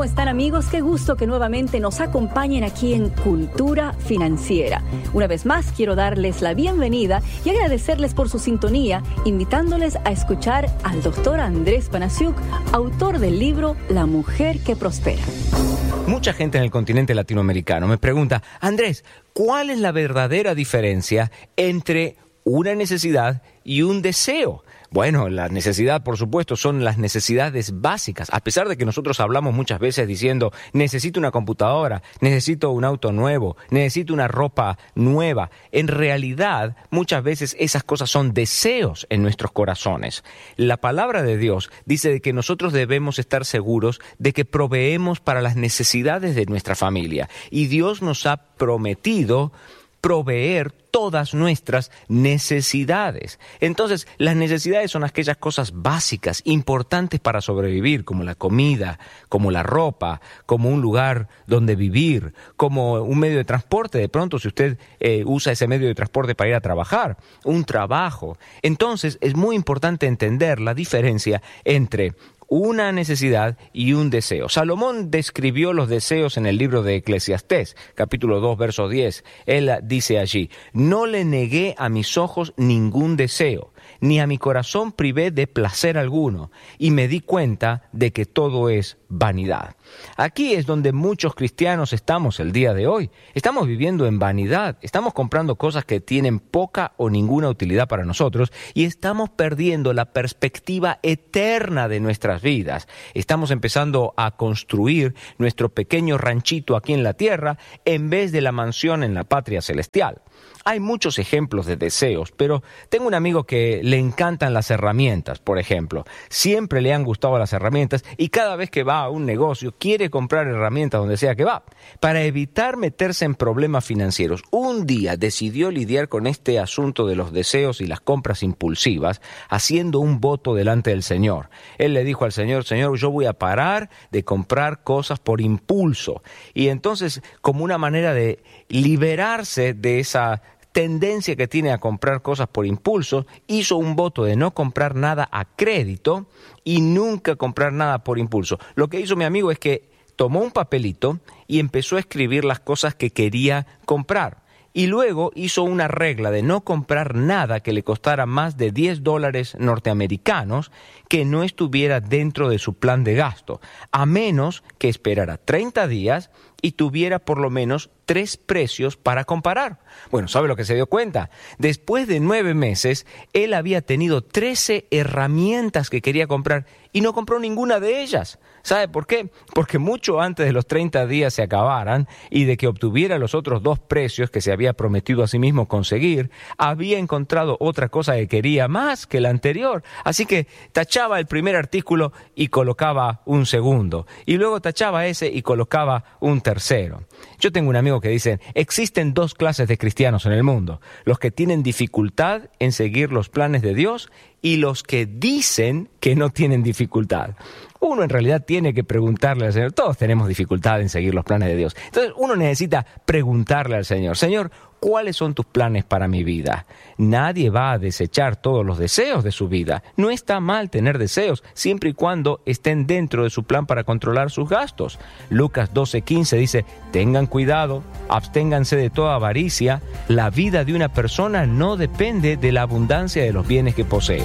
¿Cómo están, amigos? Qué gusto que nuevamente nos acompañen aquí en Cultura Financiera. Una vez más, quiero darles la bienvenida y agradecerles por su sintonía, invitándoles a escuchar al doctor Andrés Panasiuk, autor del libro La Mujer que Prospera. Mucha gente en el continente latinoamericano me pregunta: Andrés, ¿cuál es la verdadera diferencia entre una necesidad y un deseo? Bueno, la necesidad, por supuesto, son las necesidades básicas. A pesar de que nosotros hablamos muchas veces diciendo, necesito una computadora, necesito un auto nuevo, necesito una ropa nueva. En realidad, muchas veces esas cosas son deseos en nuestros corazones. La palabra de Dios dice de que nosotros debemos estar seguros de que proveemos para las necesidades de nuestra familia. Y Dios nos ha prometido proveer todas nuestras necesidades. Entonces, las necesidades son aquellas cosas básicas, importantes para sobrevivir, como la comida, como la ropa, como un lugar donde vivir, como un medio de transporte. De pronto, si usted usa ese medio de transporte para ir a trabajar, un trabajo. Entonces, es muy importante entender la diferencia entre una necesidad y un deseo. Salomón describió los deseos en el libro de Eclesiastés, capítulo 2, verso 10. Él dice allí: no le negué a mis ojos ningún deseo, ni a mi corazón privé de placer alguno, y me di cuenta de que todo es vanidad. Aquí es donde muchos cristianos estamos el día de hoy. Estamos viviendo en vanidad, estamos comprando cosas que tienen poca o ninguna utilidad para nosotros y estamos perdiendo la perspectiva eterna de nuestras vidas. Estamos empezando a construir nuestro pequeño ranchito aquí en la tierra en vez de la mansión en la patria celestial. Hay muchos ejemplos de deseos, pero tengo un amigo que le encantan las herramientas, por ejemplo. Siempre le han gustado las herramientas y cada vez que va a un negocio quiere comprar herramientas donde sea que va. Para evitar meterse en problemas financieros, un día decidió lidiar con este asunto de los deseos y las compras impulsivas haciendo un voto delante del Señor. Él le dijo al Señor: Señor, yo voy a parar de comprar cosas por impulso. Y entonces, como una manera de liberarse de esa tendencia que tiene a comprar cosas por impulso, hizo un voto de no comprar nada a crédito y nunca comprar nada por impulso. Lo que hizo mi amigo es que tomó un papelito y empezó a escribir las cosas que quería comprar. Y luego hizo una regla de no comprar nada que le costara más de $10 norteamericanos que no estuviera dentro de su plan de gasto, a menos que esperara 30 días y tuviera por lo menos 3 precios para comparar. Bueno, ¿sabe lo que se dio cuenta? Después de 9 meses, él había tenido 13 herramientas que quería comprar y no compró ninguna de ellas. ¿Sabe por qué? Porque mucho antes de los 30 días se acabaran y de que obtuviera los otros 2 precios que se había prometido a sí mismo conseguir, había encontrado otra cosa que quería más que la anterior. Así que tachaba el primer artículo y colocaba un segundo. Y luego tachaba ese y colocaba un tercero. Yo tengo un amigo que dice: existen 2 clases de cristianos en el mundo: los que tienen dificultad en seguir los planes de Dios y los que dicen que no tienen dificultad. Uno en realidad tiene que preguntarle al Señor. Todos tenemos dificultad en seguir los planes de Dios. Entonces uno necesita preguntarle al Señor: Señor, ¿cuáles son tus planes para mi vida? Nadie va a desechar todos los deseos de su vida. No está mal tener deseos, siempre y cuando estén dentro de su plan para controlar sus gastos. Lucas 12:15 dice: tengan cuidado, absténganse de toda avaricia. La vida de una persona no depende de la abundancia de los bienes que posee.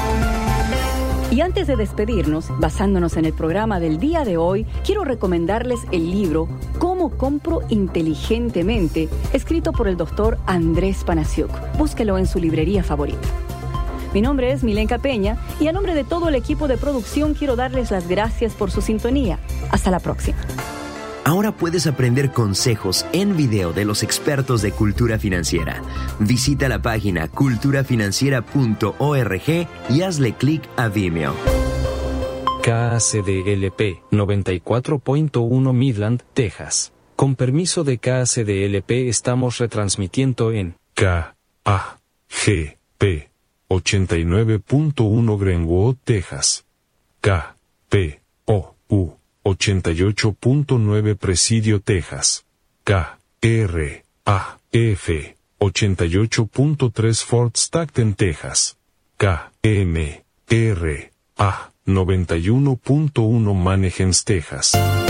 Y antes de despedirnos, basándonos en el programa del día de hoy, quiero recomendarles el libro ¿Cómo compro inteligentemente?, escrito por el doctor Andrés Panasiuk. Búsquelo en su librería favorita. Mi nombre es Milenka Peña y a nombre de todo el equipo de producción quiero darles las gracias por su sintonía. Hasta la próxima. Ahora puedes aprender consejos en video de los expertos de cultura financiera. Visita la página culturafinanciera.org y hazle clic a Vimeo. KACDLP 94.1 Midland, Texas. Con permiso de KACDLP estamos retransmitiendo en KAGP 89.1 Greenwood, Texas. KPOU 88.9 Presidio, Texas. KRAF 88.3 Fort Stockton, Texas. KMRA 91.1 Manheim, Texas.